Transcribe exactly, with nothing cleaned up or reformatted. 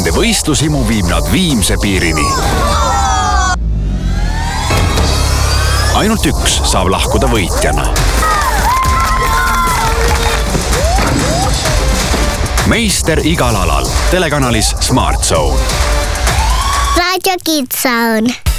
Nende võistlushimu viib nad viimse piirini. Ainult üks saab lahkuda võitjana. Meister igal alal. Telekanalis Smart Zone. Radio Kids Zone.